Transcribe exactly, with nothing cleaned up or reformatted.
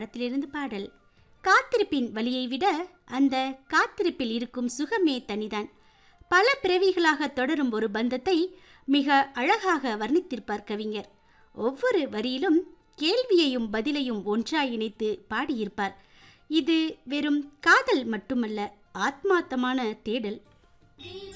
படத்திலிருந்து பாடல். காத்திருப்பின் வலியை விட அந்த காத்திருப்பில் இருக்கும் சுகமே தனிதான். பல பிறவிகளாக தொடரும் ஒரு பந்தத்தை மிக அழகாக வர்ணித்திருப்பார் கவிஞர். ஒவ்வொரு வரியிலும் கேள்வியையும் பதிலையும் ஒன்றாய் இணைத்து பாடியிருப்பார். இது வெறும் காதல் மட்டுமல்ல, ஆத்மார்த்தமான தேடல்.